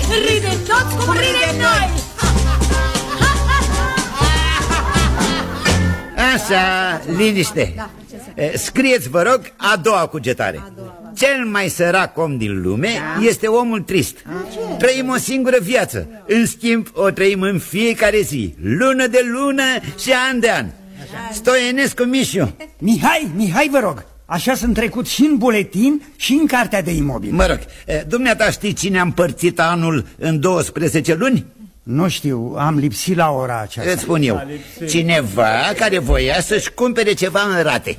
Ride toți cum ridem noi! Așa, liniște. Scrieți, vă rog, a doua cugetare. Cel mai sărac om din lume este omul trist. Trăim o singură viață. În schimb, o trăim în fiecare zi, lună de lună și an de an. Stoienescu Mișu. Mihai, vă rog. Așa sunt trecut și în buletin și în cartea de imobil. Mă rog, dumneata știi cine a împărțit anul în 12 luni? Nu știu, am lipsit la ora aceasta. Îți spun eu, cineva care voia să-și cumpere ceva în rate.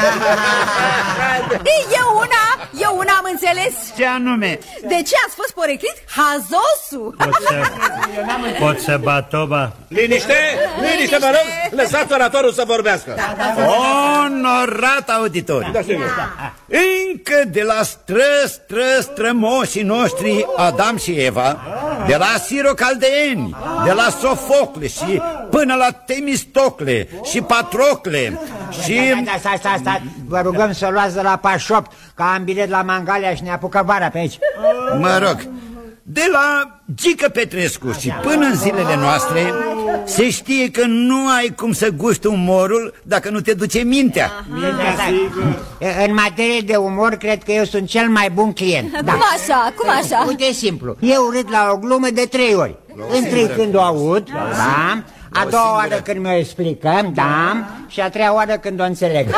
Eu una am înțeles. Ce anume? De ce ați fost poreclit? Hazosul. Pot să bat toba? Liniște, vă rog, lăsați oratorul să vorbească. Onorat auditor, încă de la strămoșii noștri Adam și Eva, de la Sirocaldeeni, de la Sofocle și până la Temistocle și Patrocle și... Stai, vă rugăm să luați de la Pașop, că am bilet la Mangalia și ne apucă vara pe aici. Mă rog, de la Gică Petrescu și până în zilele noastre se știe că nu ai cum să guști umorul dacă nu te duce mintea. În materie de umor, cred că eu sunt cel mai bun client. Cum așa? Uite, simplu, eu râd la o glumă de 3 ori. Întâi când o aud, da, a doua oară când mi-o explicăm, da, și a treia oară când o înțeleg.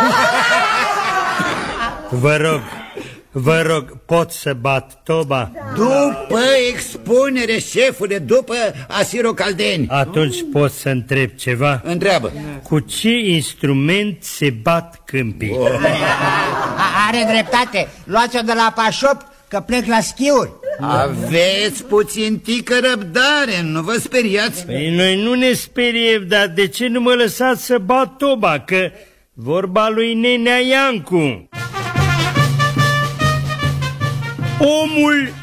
Vă rog, pot să bat toba? După expunere, șefule, după Asirocaldeeni. Atunci pot să întreb ceva? Întreabă. Cu ce instrument se bat câmpii? Are dreptate, luați-o de la Pașop, că plec la schiuri. Aveți puțin tică răbdare, nu vă speriați. Păi noi nu ne speriem, dar de ce nu mă lăsați să bat toba? Că vorba lui Nenea Iancu. Omul